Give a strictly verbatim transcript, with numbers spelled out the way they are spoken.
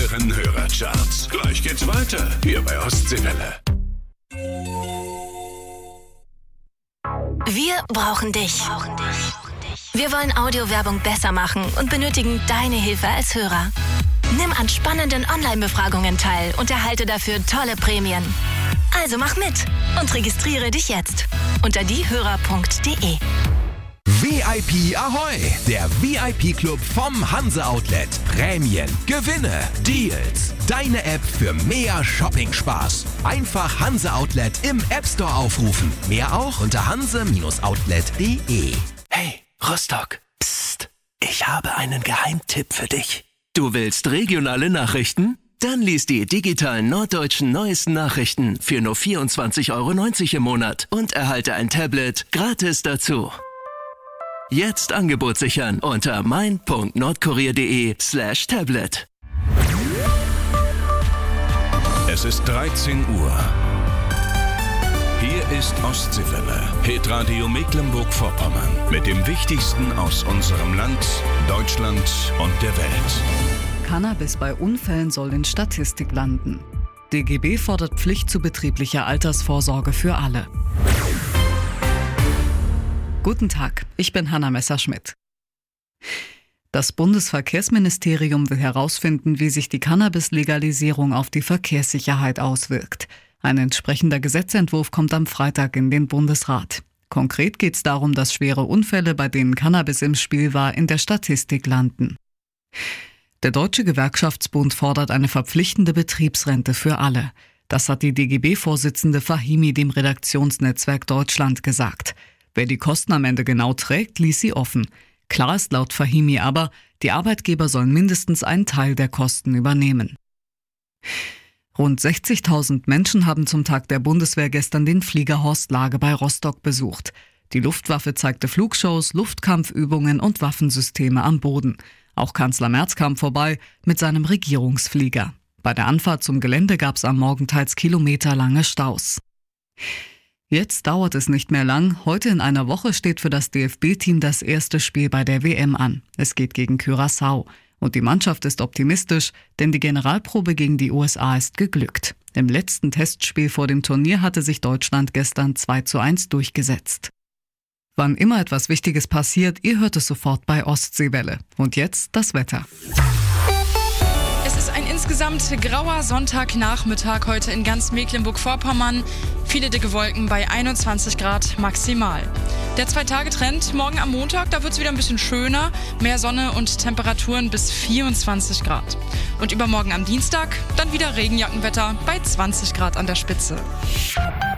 euren Hörercharts. Gleich geht's weiter, hier bei Ostseewelle. Wir brauchen dich. Wir wollen Audiowerbung besser machen und benötigen deine Hilfe als Hörer. Nimm an spannenden Online-Befragungen teil und erhalte dafür tolle Prämien. Also mach mit und registriere dich jetzt unter diehörer punkt de. V I P Ahoi, der V I P-Club vom Hanse Outlet. Prämien, Gewinne, Deals. Deine App für mehr Shopping-Spaß. Einfach Hanse Outlet im App Store aufrufen. Mehr auch unter hanse Outlet punkt de. Hey, Rostock. Psst. Ich habe einen Geheimtipp für dich. Du willst regionale Nachrichten? Dann lies die digitalen norddeutschen neuesten Nachrichten für nur vierundzwanzig Euro neunzig im Monat und erhalte ein Tablet gratis dazu. Jetzt Angebot sichern unter mein punkt nordkurier punkt de slash tablet. Es ist dreizehn Uhr. Hier ist Ostseewelle, Hitradio Mecklenburg-Vorpommern. Mit dem Wichtigsten aus unserem Land, Deutschland und der Welt. Cannabis bei Unfällen soll in Statistik landen. D G B fordert Pflicht zu betrieblicher Altersvorsorge für alle. Guten Tag, ich bin Hanna Messerschmidt. Das Bundesverkehrsministerium will herausfinden, wie sich die Cannabis-Legalisierung auf die Verkehrssicherheit auswirkt. Ein entsprechender Gesetzentwurf kommt am Freitag in den Bundesrat. Konkret geht es darum, dass schwere Unfälle, bei denen Cannabis im Spiel war, in der Statistik landen. Der Deutsche Gewerkschaftsbund fordert eine verpflichtende Betriebsrente für alle. Das hat die D G B-Vorsitzende Fahimi dem Redaktionsnetzwerk Deutschland gesagt. Wer die Kosten am Ende genau trägt, ließ sie offen. Klar ist laut Fahimi aber, die Arbeitgeber sollen mindestens einen Teil der Kosten übernehmen. Rund sechzigtausend Menschen haben zum Tag der Bundeswehr gestern den Flieger Horst Lage bei Rostock besucht. Die Luftwaffe zeigte Flugshows, Luftkampfübungen und Waffensysteme am Boden. Auch Kanzler Merz kam vorbei mit seinem Regierungsflieger. Bei der Anfahrt zum Gelände gab es am Morgen teils kilometerlange Staus. Jetzt dauert es nicht mehr lang. Heute in einer Woche steht für das D F B-Team das erste Spiel bei der W M an. Es geht gegen Curaçao. Und die Mannschaft ist optimistisch, denn die Generalprobe gegen die U S A ist geglückt. Im letzten Testspiel vor dem Turnier hatte sich Deutschland gestern zwei zu eins durchgesetzt. Wann immer etwas Wichtiges passiert, ihr hört es sofort bei Ostseewelle. Und jetzt das Wetter. Es ist ein insgesamt grauer Sonntagnachmittag heute in ganz Mecklenburg-Vorpommern. Viele dicke Wolken bei einundzwanzig Grad maximal. Der Zwei-Tage-Trend morgen am Montag, da wird es wieder ein bisschen schöner. Mehr Sonne und Temperaturen bis vierundzwanzig Grad. Und übermorgen am Dienstag dann wieder Regenjackenwetter bei zwanzig Grad an der Spitze.